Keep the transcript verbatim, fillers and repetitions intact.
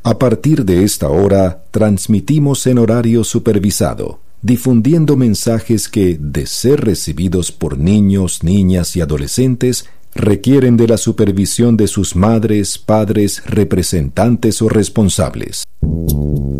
A partir de esta hora, transmitimos en horario supervisado, difundiendo mensajes que, de ser recibidos por niños, niñas y adolescentes, requieren de la supervisión de sus madres, padres, representantes o responsables.